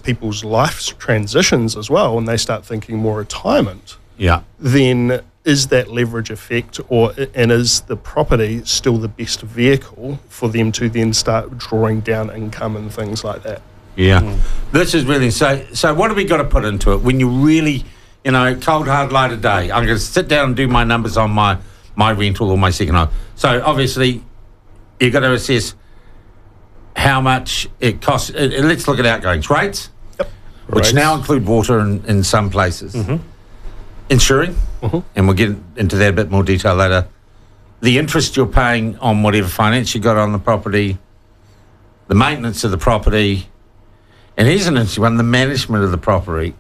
people's life transitions as well, and they start thinking more retirement, then is that leverage effect, and is the property still the best vehicle for them to then start drawing down income and things like that? This is really so what have we got to put into it when you really, cold hard light of day, I'm going to sit down and do my numbers on my rental or my second home. So obviously you've got to assess how much it costs. Let's look at outgoings rates, which now include water in some places, insuring, and we'll get into that a bit more detail later, the interest you're paying on whatever finance you got on the property, the maintenance of the property, and here's an interesting one, the management of the property,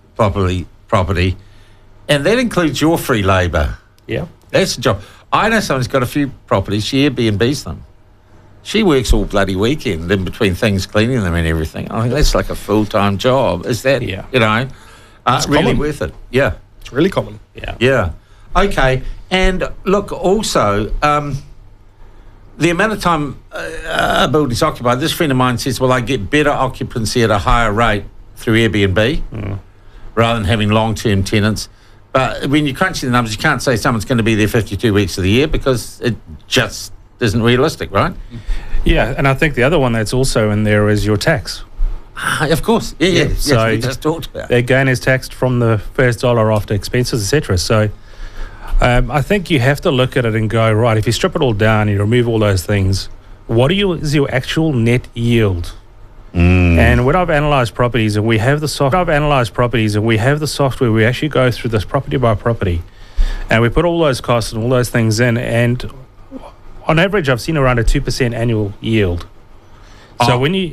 and that includes your free labour. That's the job. I know someone's got a few properties, she Airbnbs them. She works all bloody weekend in between things, cleaning them and everything. I think that's like a full-time job. Is that, it's really common. worth it? It's really common. Okay, and look, also, the amount of time a building's occupied, this friend of mine says, well, I get better occupancy at a higher rate through Airbnb rather than having long-term tenants. But when you crunch the numbers, you can't say someone's going to be there 52 weeks of the year because it just isn't realistic, right? Yeah, and I think the other one that's also in there is your tax. Of course. Yes, so we just talked about. Their gain is taxed from the first dollar after expenses, etc. So I think you have to look at it and go, right, if you strip it all down, you remove all those things, what is your actual net yield? And when I've analysed properties and we have the software, we actually go through this property by property and we put all those costs and all those things in, and on average I've seen around a 2% annual yield. So when you...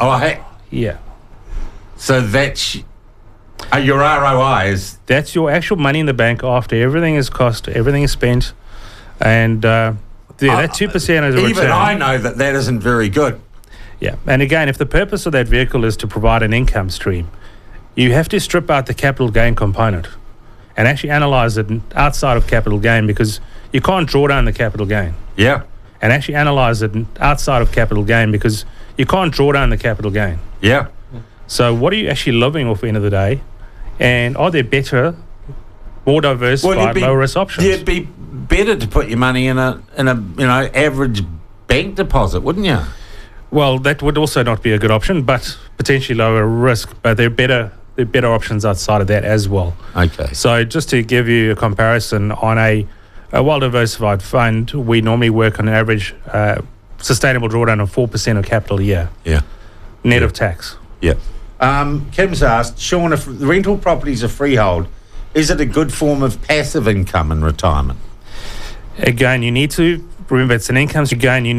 So that's your ROI is... That's your actual money in the bank after everything is cost, everything is spent, and that 2% is a return. Even I know that isn't very good. Yeah, and again, if the purpose of that vehicle is to provide an income stream, you have to strip out the capital gain component and actually analyse it outside of capital gain, because you can't draw down the capital gain. Yeah. And actually analyse it outside of capital gain, because you can't draw down the capital gain. Yeah. So what are you actually living off at the end of the day? And are there better, more diversified, low risk options? It'd be better to put your money in a average bank deposit, wouldn't you? Well, that would also not be a good option, but potentially lower risk. But there are better options outside of that as well. Okay. So just to give you a comparison, on a well-diversified fund, we normally work on an average sustainable drawdown of 4% of capital a year. Yeah. Net of tax. Yeah. Kim's asked, Sean, if the rental properties are freehold, is it a good form of passive income in retirement? Again, you need to remember it's an income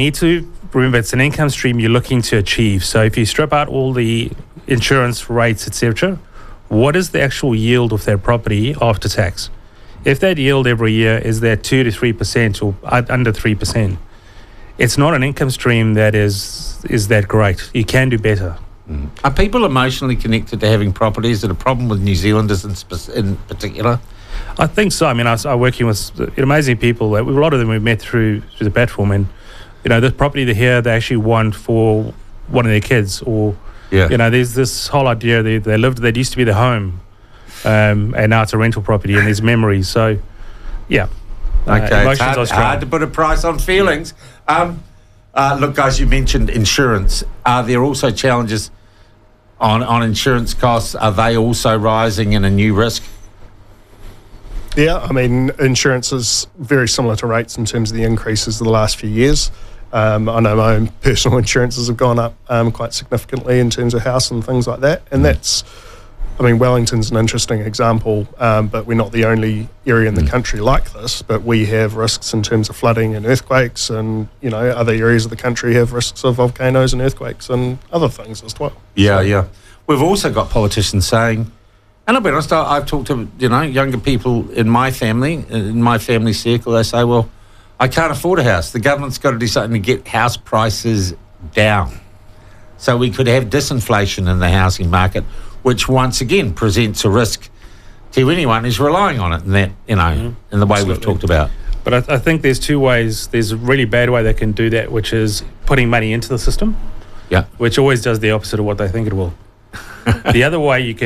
stream you're looking to achieve. So if you strip out all the insurance rates, etc., what is the actual yield of that property after tax? If that yield every year is that 2 to 3% or under 3%, it's not an income stream that is that great. You can do better. Are people emotionally connected to having property? Is it a problem with New Zealanders in particular? I think so. I mean, I'm working with amazing people. A lot of them we've met through the platform, and the property here they actually want for one of their kids, or there's this whole idea they used to be their home, and now it's a rental property, and there's memories. So, okay, emotions it's hard to put a price on feelings. Look, guys, you mentioned insurance. Are there also challenges on insurance costs? Are they also rising in a new risk? Yeah, I mean, insurance is very similar to rates in terms of the increases of the last few years. I know my own personal insurances have gone up quite significantly in terms of house and things like that. And Wellington's an interesting example, but we're not the only area in the country like this. But we have risks in terms of flooding and earthquakes, and other areas of the country have risks of volcanoes and earthquakes and other things as well. Yeah. We've also got politicians saying, and I'll be honest, I've talked to younger people in my family circle. They say, well, I can't afford a house. The government's got to do something to get house prices down, so we could have disinflation in the housing market, which once again presents a risk to anyone who's relying on it, and that in the way we've talked about. But I think there's two ways. There's a really bad way they can do that, which is putting money into the system, which always does the opposite of what they think it will. The other way you can